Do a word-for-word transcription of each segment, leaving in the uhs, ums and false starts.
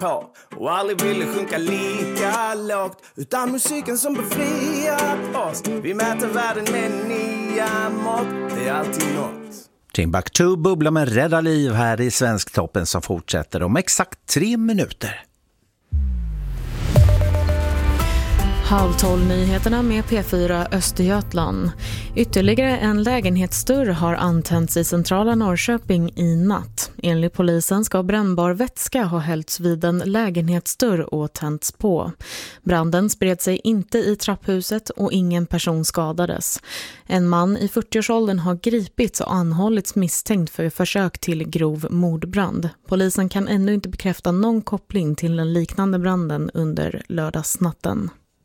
på och aldrig ville sjunka lika lågt, utan musiken som befriat oss. Vi mäter världen med nya mått, det är alltid något. Timbuktu bubblar med Rädda liv här i Svensktoppen som fortsätter om exakt tre minuter. Halv tolv nyheterna med P fyra Östergötland. Ytterligare en lägenhetsdörr har antänts i centrala Norrköping i natt. Enligt polisen ska brännbar vätska ha hällts vid en lägenhetsdörr och tänts på. Branden spred sig inte i trapphuset och ingen person skadades. En man i fyrtioårsåldern har gripits och anhållits misstänkt för försök till grov mordbrand. Polisen kan ännu inte bekräfta någon koppling till den liknande branden under lördagsnatten.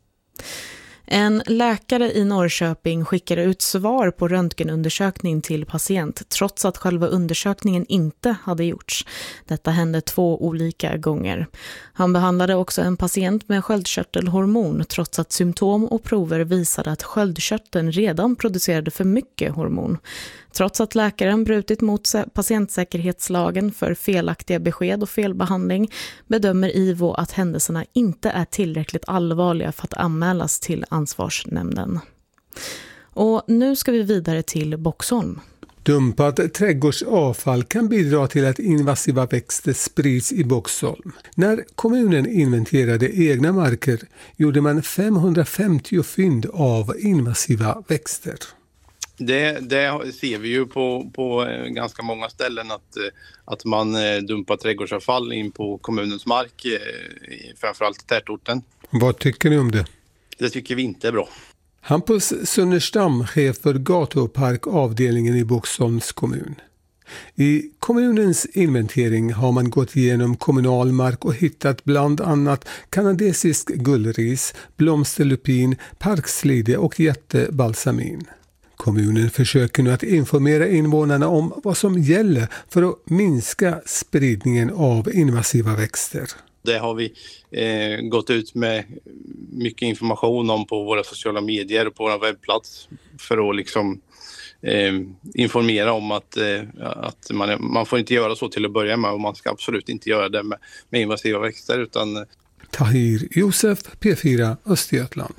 En läkare i Norrköping skickade ut svar på röntgenundersökning till patient trots att själva undersökningen inte hade gjorts. Detta hände två olika gånger. Han behandlade också en patient med sköldkörtelhormon trots att symptom och prover visade att sköldkörteln redan producerade för mycket hormon. Trots att läkaren brutit mot patientsäkerhetslagen för felaktiga besked och felbehandling bedömer I V O att händelserna inte är tillräckligt allvarliga för att anmälas till ansvarsnämnden. Och nu ska vi vidare till Boxholm. Dumpat trädgårdsavfall kan bidra till att invasiva växter sprids i Boxholm. När kommunen inventerade egna marker gjorde man femhundrafemtio fynd av invasiva växter. Det, det ser vi ju på, på ganska många ställen att, att man dumpar trädgårdsavfall in på kommunens mark, framförallt i tätorten. Vad tycker ni om det? Det tycker vi inte är bra. Hampus Sunnerstam, chef för gatu- och parkavdelningen i Boxholms kommun. I kommunens inventering har man gått igenom kommunal mark och hittat bland annat kanadesisk gullris, blomsterlupin, parkslide och jättebalsamin. Kommunen försöker nu att informera invånarna om vad som gäller för att minska spridningen av invasiva växter. Det har vi eh, gått ut med mycket information om på våra sociala medier och på vår webbplats för att liksom, eh, informera om att, eh, att man, man får inte göra så till att börja med, och man ska absolut inte göra det med, med invasiva växter. Utan... Tahir Josef, P fyra Östergötland.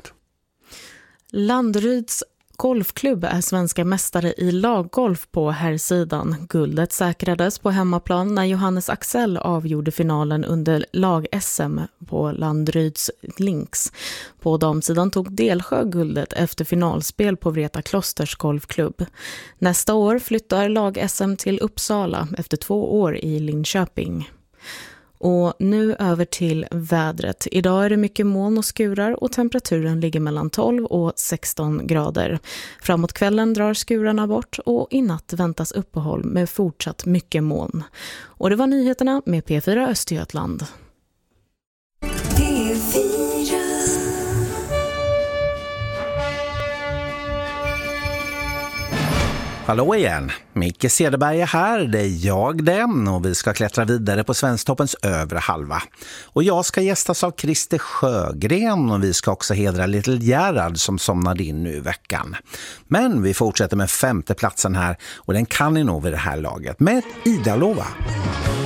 Landryds golfklubb är svenska mästare i laggolf på herrsidan. Guldet säkrades på hemmaplan när Johannes Axel avgjorde finalen under lag-S M på Landryds links. På damsidan tog Delsjö guldet efter finalspel på Vreta Klosters golfklubb. Nästa år flyttar lag-S M till Uppsala efter två år i Linköping. Och nu över till vädret. Idag är det mycket moln och skurar och temperaturen ligger mellan tolv och sexton grader. Framåt kvällen drar skurarna bort och i natt väntas uppehåll med fortsatt mycket moln. Och det var nyheterna med P fyra Östergötland. P fyra. Hallå igen, Micke Cederberg är här, det är jag den och vi ska klättra vidare på Svensktoppens övre halva. Och jag ska gästas av Christer Sjögren och vi ska också hedra Little Gerhard som somnade in nu i veckan. Men vi fortsätter med femte platsen här och den kan ni nog vid det här laget med Ida Lova.